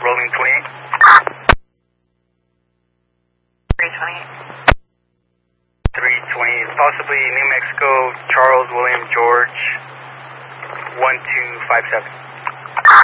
rolling 28. 328. 320, possibly New Mexico, Charles William George, 1257.